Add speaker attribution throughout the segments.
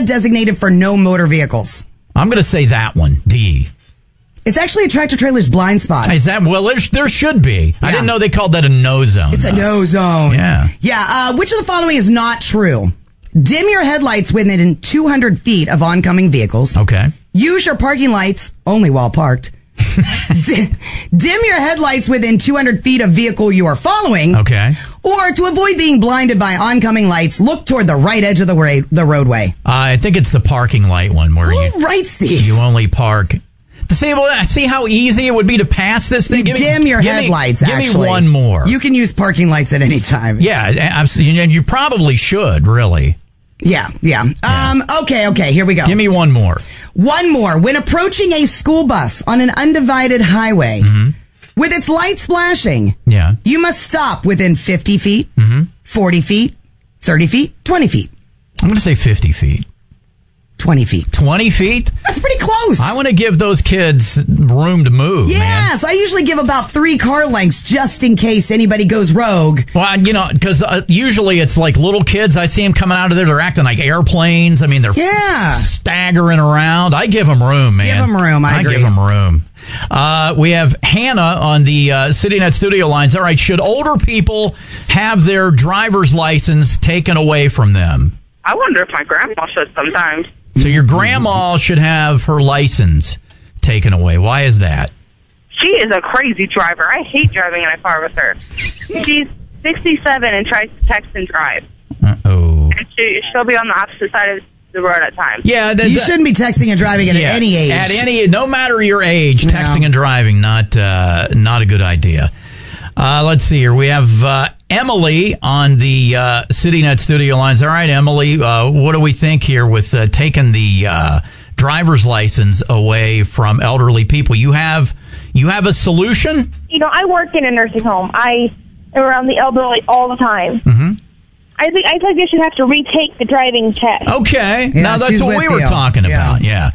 Speaker 1: area designated for no motor vehicles.
Speaker 2: I'm going to say that one, D.
Speaker 1: It's actually a tractor-trailer's blind spot.
Speaker 2: Is that, well, there should be. Yeah. I didn't know they called that a no zone.
Speaker 1: It's a no zone.
Speaker 2: Yeah.
Speaker 1: Yeah, which of the following is not true? Dim your headlights within 200 feet of oncoming vehicles.
Speaker 2: Okay.
Speaker 1: Use your parking lights only while parked. Dim your headlights within 200 feet of vehicle you are following.
Speaker 2: Okay.
Speaker 1: Or to avoid being blinded by oncoming lights, look toward the right edge of the roadway.
Speaker 2: I think it's the parking light one where
Speaker 1: Who writes these?
Speaker 2: You only park. See how easy it would be to pass this thing?
Speaker 1: Dim your headlights,
Speaker 2: actually. Give me one more.
Speaker 1: You can use parking lights at any time.
Speaker 2: Yeah, absolutely. And you probably should, really.
Speaker 1: Yeah. Okay, here we go.
Speaker 2: Give me one more.
Speaker 1: One more. When approaching a school bus on an undivided highway, with its lights flashing, you must stop within 50 feet, 40 feet, 30 feet, 20 feet.
Speaker 2: I'm going to say 50 feet.
Speaker 1: 20 feet.
Speaker 2: 20 feet?
Speaker 1: That's pretty close.
Speaker 2: I want to give those kids room to move.
Speaker 1: Yes, man. I usually give about 3 car lengths just in case anybody goes rogue.
Speaker 2: Well, because usually it's like little kids. I see them coming out of there. They're acting like airplanes. I mean, they're staggering around. I give them room, man.
Speaker 1: Give them room. I agree.
Speaker 2: give them room. We have Hannah on the CityNet studio lines. All right, should older people have their driver's license taken away from them?
Speaker 3: I wonder if my grandma should sometimes.
Speaker 2: So your grandma should have her license taken away. Why is that?
Speaker 3: She is a crazy driver. I hate driving in a car with her. She's 67 and tries to text and drive.
Speaker 2: Uh-oh.
Speaker 3: And she'll be on the opposite side of the road at times.
Speaker 1: Yeah, you shouldn't be texting and driving at any age.
Speaker 2: No matter your age, texting and driving, not a good idea. Let's see here. We have Emily on the CityNet studio lines. All right, Emily, what do we think here with taking the driver's license away from elderly people? You have a solution?
Speaker 4: I work in a nursing home. I am around the elderly all the time.
Speaker 2: Mm-hmm.
Speaker 4: I think they should have to retake the driving test.
Speaker 2: Okay. Now that's what we were talking about. Yeah.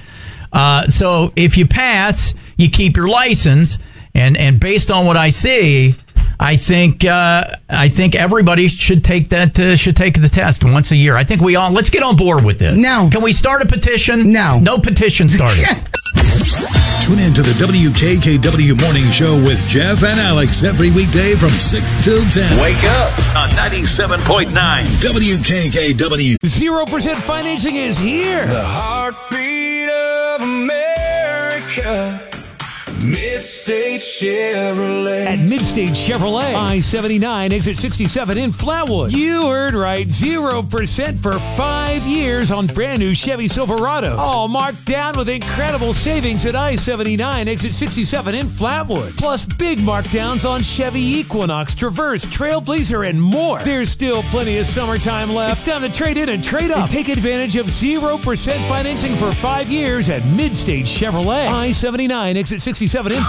Speaker 2: So if you pass, you keep your license, and based on what I see, I think everybody should take the test once a year. I think let's get on board with this.
Speaker 1: No.
Speaker 2: Can we start a petition?
Speaker 1: No.
Speaker 2: No petition started.
Speaker 5: Tune in to the WKKW Morning Show with Jeff and Alex every weekday from 6 till 10. Wake up on 97.9 WKKW.
Speaker 6: 0% financing is here.
Speaker 7: The heartbeat of America. Midstate Chevrolet.
Speaker 6: At Midstate Chevrolet, I-79, exit 67 in Flatwood. You heard right, 0% for 5 years on brand new Chevy Silverados. All marked down with incredible savings at I-79, exit 67 in Flatwood. Plus big markdowns on Chevy Equinox, Traverse, Trailblazer, and more. There's still plenty of summertime left. It's time to trade in and trade up. And take advantage of 0% financing for 5 years at Midstate Chevrolet. I-79, exit 67 in